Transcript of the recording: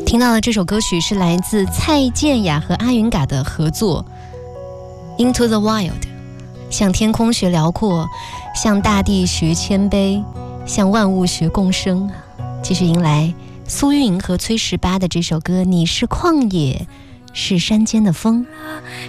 听到的这首歌曲是来自蔡健雅和阿云嘎的合作《Into the Wild》，向天空学辽阔，向大地学谦卑，向万物学共生。继续迎来苏运莹和崔十八的这首歌《你是旷野，是山间的风》。